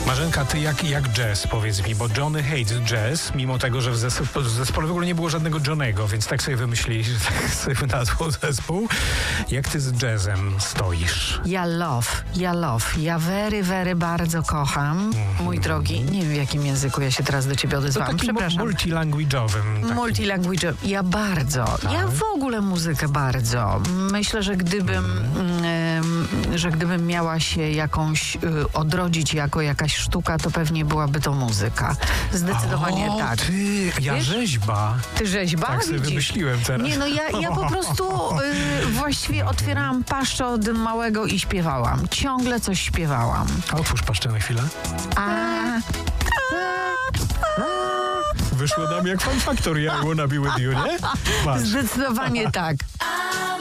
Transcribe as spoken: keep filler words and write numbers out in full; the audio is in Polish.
Marzenka, ty jak, jak jazz, powiedz mi, bo Johnny hates jazz, mimo tego, że w zespo- w zespole w ogóle nie było żadnego Johnnego, więc tak sobie wymyślili, że tak sobie wynalazło zespół. Jak ty z jazzem stoisz? Ja love, ja love, ja very, very bardzo kocham, mm-hmm. mój drogi, nie wiem w jakim języku ja się teraz do ciebie odezwałam, takim przepraszam. multilanguage'owym. Takim. Multilanguage, ja bardzo, tak. ja w ogóle muzykę bardzo. Myślę, że gdybym, mm. y, że gdybym miała się jakąś y, odrodzić jako jakaś sztuka, to pewnie byłaby to muzyka. Zdecydowanie o, tak. Ty, ja Wiesz? rzeźba. Ty rzeźba? Tak sobie Widzisz? wymyśliłem teraz. Nie no, ja, ja po prostu y, właściwie otwierałam paszczę od małego i śpiewałam. Ciągle coś śpiewałam. A otwórz paszczę na chwilę. A... Wyszło nam jak Fun Factory, I wanna be with you, nie? Masz. Zdecydowanie tak.